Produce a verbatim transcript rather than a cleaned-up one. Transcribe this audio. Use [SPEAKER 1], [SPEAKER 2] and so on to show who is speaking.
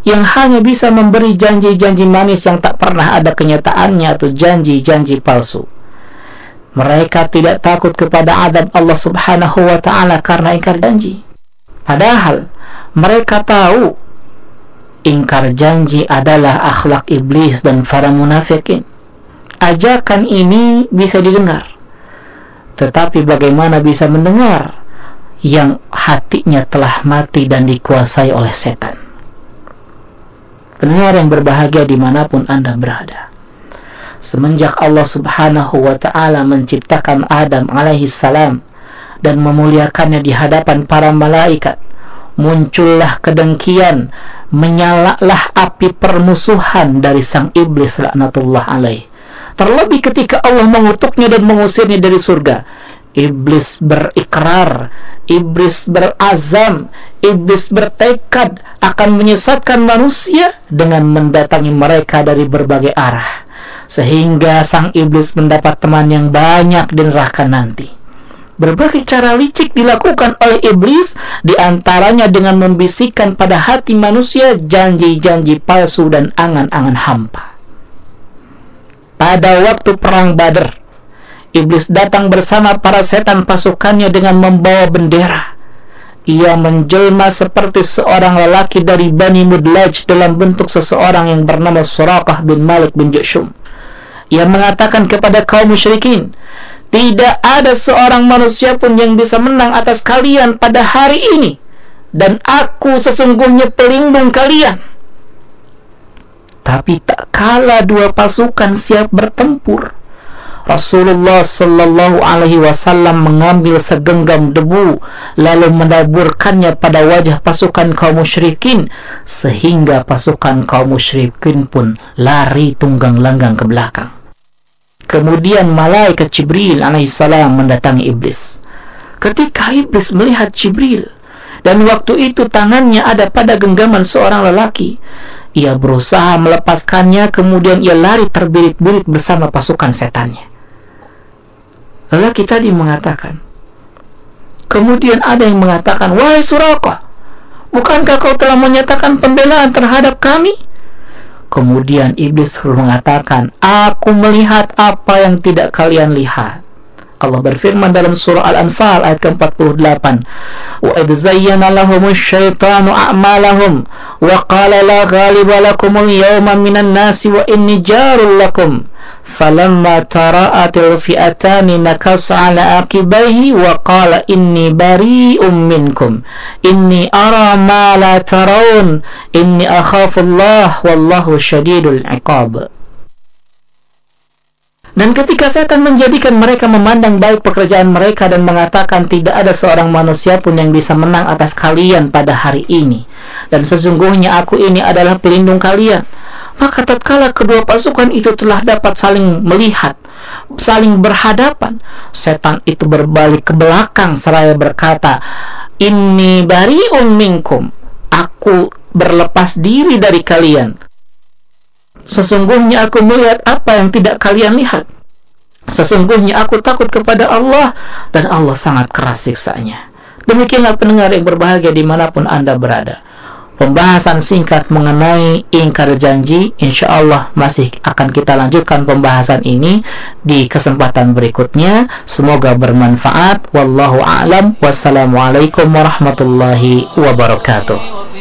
[SPEAKER 1] yang hanya bisa memberi janji-janji manis yang tak pernah ada kenyataannya, atau janji-janji palsu. Mereka tidak takut kepada azab Allah Subhanahu wa ta'ala karena ingkar janji. Padahal mereka tahu ingkar janji adalah akhlak iblis dan para munafikin. Ajakan ini bisa didengar, tetapi bagaimana bisa mendengar yang hatinya telah mati dan dikuasai oleh setan? Pendengar yang berbahagia dimanapun Anda berada, semenjak Allah Subhanahu wa ta'ala menciptakan Adam alaihi salam dan memuliakannya di hadapan para malaikat, muncullah kedengkian, menyalalah api permusuhan dari sang iblis laknatullah alaih. Terlebih ketika Allah mengutuknya dan mengusirnya dari surga, iblis berikrar, iblis berazam, iblis bertekad akan menyesatkan manusia dengan mendatangi mereka dari berbagai arah, sehingga sang iblis mendapat teman yang banyak di neraka nanti. Berbagai cara licik dilakukan oleh iblis, diantaranya dengan membisikkan pada hati manusia janji-janji palsu dan angan-angan hampa. Pada waktu perang Badar, iblis datang bersama para setan pasukannya dengan membawa bendera. Ia menjelma seperti seorang lelaki dari Bani Mudlaj dalam bentuk seseorang yang bernama Suraqah bin Malik bin Jushum. Ia mengatakan kepada kaum musyrikin, tidak ada seorang manusia pun yang bisa menang atas kalian pada hari ini, dan aku sesungguhnya pelindung kalian. Tapi tak kala dua pasukan siap bertempur, Rasulullah sallallahu alaihi wasallam mengambil segenggam debu lalu menaburkannya pada wajah pasukan kaum musyrikin, sehingga pasukan kaum musyrikin pun lari tunggang langgang ke belakang. Kemudian malaikat Jibril alaihissalam mendatangi iblis. Ketika iblis melihat Jibril, dan waktu itu tangannya ada pada genggaman seorang lelaki, ia berusaha melepaskannya, kemudian ia lari terbirit-birit bersama pasukan setannya. Lelaki tadi mengatakan, kemudian ada yang mengatakan, wahai Suraqah, bukankah kau telah menyatakan pembelaan terhadap kami? Kemudian iblis mengatakan, aku melihat apa yang tidak kalian lihat. Allah berfirman dalam surah Al-Anfal ayat ke empat puluh delapan, wa idh zayyana lahumus syaitanu a'malahum wa qala la ghaliba lakumul yawma minan nasi wa inni jarul lakum falamma tara'atil fi'atani nakasa ala aqibaihi wa qala inni bari'um minkum inni ara ma la tarawun inni akhafullah wallahu syadidul iqab. Dan ketika setan menjadikan mereka memandang baik pekerjaan mereka dan mengatakan tidak ada seorang manusia pun yang bisa menang atas kalian pada hari ini, dan sesungguhnya aku ini adalah pelindung kalian, maka tatkala kedua pasukan itu telah dapat saling melihat, saling berhadapan, setan itu berbalik ke belakang seraya berkata, inni bari'um minkum, aku berlepas diri dari kalian. Sesungguhnya aku melihat apa yang tidak kalian lihat. Sesungguhnya aku takut kepada Allah, dan Allah sangat keras siksanya. Demikianlah pendengar yang berbahagia dimanapun Anda berada, pembahasan singkat mengenai ingkar janji. Insya Allah masih akan kita lanjutkan pembahasan ini di kesempatan berikutnya. Semoga bermanfaat. Wallahu a'lam. Wassalamualaikum warahmatullahi wabarakatuh.